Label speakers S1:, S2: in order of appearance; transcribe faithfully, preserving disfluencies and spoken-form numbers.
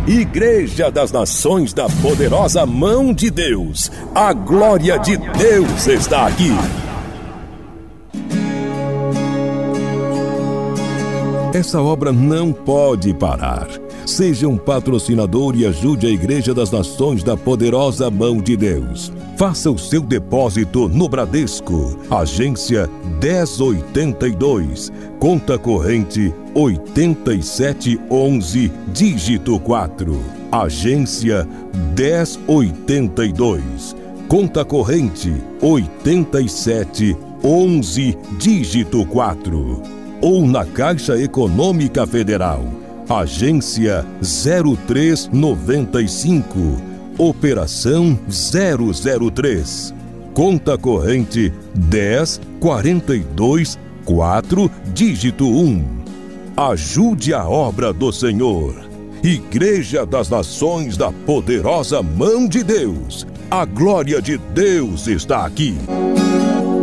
S1: Igreja das Nações da Poderosa Mão de Deus. A glória de Deus está aqui. Essa obra não pode parar. Seja um patrocinador e ajude a Igreja das Nações da Poderosa Mão de Deus. Faça o seu depósito no Bradesco, agência dez oitenta e dois, conta corrente oitenta e sete onze, dígito quatro. Agência dez oitenta e dois, conta corrente oitenta e sete onze, dígito quatro. Ou na Caixa Econômica Federal, agência zero três noventa e cinco, operação zero zero três, conta corrente dez quarenta e dois quatro, dígito um. Ajude a obra do Senhor. Igreja das Nações da Poderosa Mão de Deus. A glória de Deus está aqui.